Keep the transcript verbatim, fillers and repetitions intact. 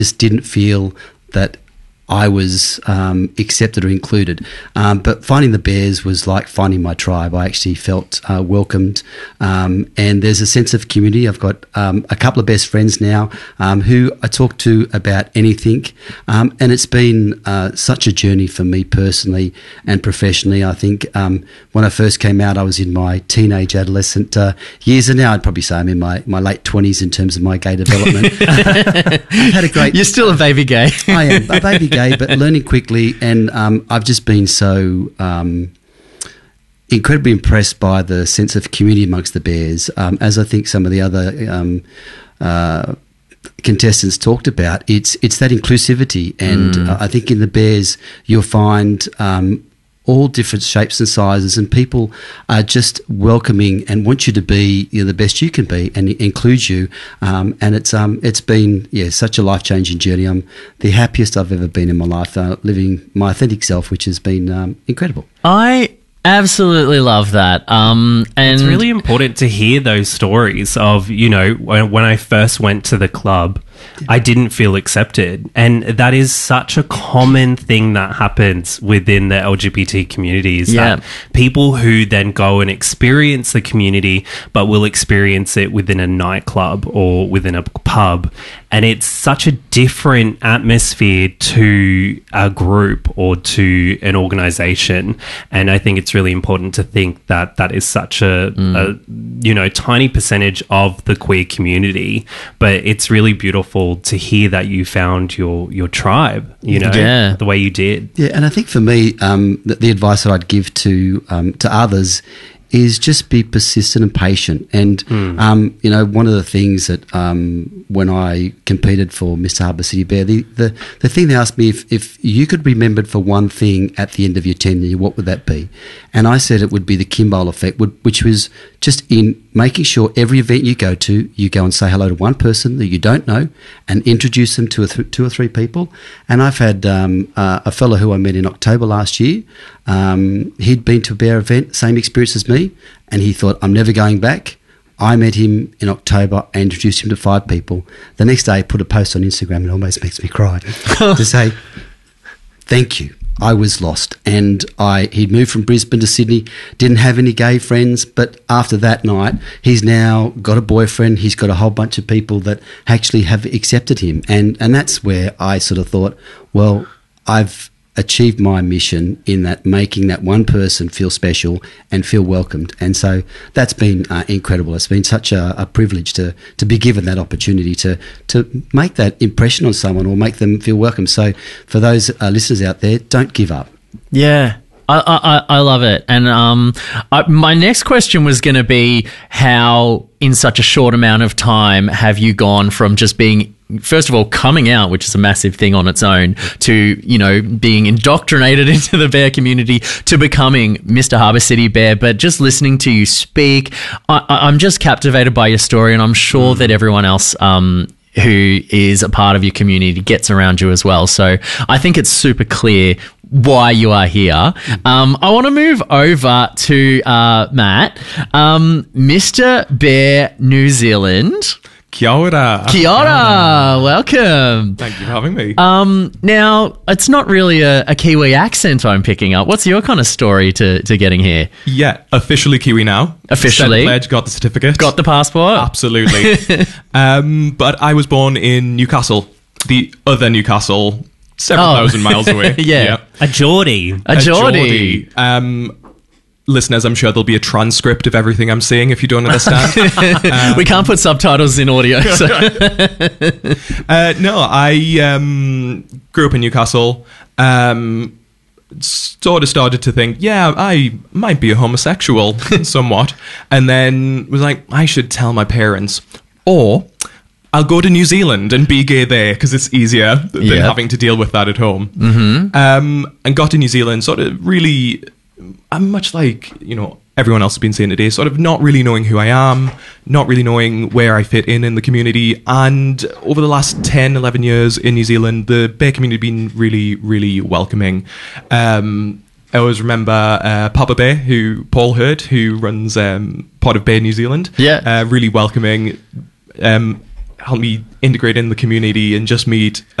just didn't feel that I was um, accepted or included. Um, but finding the Bears was like finding my tribe. I actually felt uh, welcomed, um, and there's a sense of community. I've got um, a couple of best friends now um, who I talk to about anything, um, and it's been uh, such a journey for me personally and professionally. I think um, when I first came out, I was in my teenage, adolescent uh, years, and now I'd probably say I'm in my, my late twenties in terms of my gay development. I've had a great... You're still a baby gay. I am a baby gay. But learning quickly, and um, I've just been so um, incredibly impressed by the sense of community amongst the Bears, um, as I think some of the other um, uh, contestants talked about. It's it's that inclusivity, and Mm. uh, I think in the Bears you'll find um, all different shapes and sizes, and people are just welcoming and want you to be, you know, the best you can be, and include you. Um, and it's um, it's been yeah such a life changing journey. I'm the happiest I've ever been in my life, uh, living my authentic self, which has been um, incredible. I absolutely love that. Um, and It's really important to hear those stories of, you know, when, when I first went to the club, I didn't feel accepted. And that is such a common thing that happens within the L G B T communities. Yeah. That people who then go and experience the community, but will experience it within a nightclub or within a pub. And it's such a different atmosphere to a group or to an organization. And I think it's really important to think that that is such a, Mm. a you know, tiny percentage of the queer community. But it's really beautiful to hear that you found your your tribe, you know, Yeah. the way you did. Yeah, and I think for me, um, the, the advice that I'd give to um, to others is just be persistent and patient. And, um, you know, one of the things that um, when I competed for Mister Harbour City Bear, the, the, the thing they asked me, if, if you could be remembered for one thing at the end of your tenure, what would that be? And I said it would be the Kimball effect, would, which was just in making sure every event you go to, you go and say hello to one person that you don't know and introduce them to a th- two or three people. And I've had um, uh, a fellow who I met in October last year. Um, he'd been to a bear event, same experience as me, and he thought, I'm never going back. I met him in October and introduced him to five people. The next day, he put a post on Instagram. It almost makes me cry to say, thank you. I was lost, and I he'd moved from Brisbane to Sydney, didn't have any gay friends, but after that night, he's now got a boyfriend, he's got a whole bunch of people that actually have accepted him, and, and that's where I sort of thought, well, I've achieved my mission in that making that one person feel special and feel welcomed. And so that's been uh, incredible. It's been such a, a privilege to to be given that opportunity to to make that impression on someone or make them feel welcome. So for those uh, listeners out there, don't give up. Yeah. I, I, I love it. And um, I, my next question was going to be, how in such a short amount of time have you gone from just being, first of all, coming out, which is a massive thing on its own, to, you know, being indoctrinated into the bear community, to becoming Mister Harbour City Bear. But just listening to you speak, I, I'm just captivated by your story, and I'm sure mm. that everyone else um, who is a part of your community gets around you as well. So I think it's super clear why you are here. Um, I want to move over to uh, Matt, um, Mister Bear New Zealand. Kia ora. Kia ora. Welcome. Thank you for having me. Um, now, it's not really a, a Kiwi accent I'm picking up. What's your kind of story to, to getting here? Yeah, officially Kiwi now. Officially. Said pledge, got the certificate. Got the passport? Absolutely. um, but I was born in Newcastle, the other Newcastle, several Oh. thousand miles away. Yeah. A Geordie. A Geordie. Um, listeners, I'm sure there'll be a transcript of everything I'm saying if you don't understand. um, We can't put subtitles in audio. So. uh, no, I um, grew up in Newcastle. Um, sort of started to think, yeah, I might be a homosexual somewhat. And then was like, I should tell my parents. Or I'll go to New Zealand and be gay there because it's easier than Yep. having to deal with that at home. Mm-hmm. Um, and got to New Zealand, sort of really, I'm much like, you know, everyone else has been saying today, sort of not really knowing who I am, not really knowing where I fit in in the community. And over the last ten, eleven years in New Zealand, the bear community has been really, really welcoming. Um, I always remember uh, Papa Bear, who Paul Hurd, who runs um, part of Bear New Zealand. Yeah. Uh, really welcoming. Um, help me integrate in the community and just meet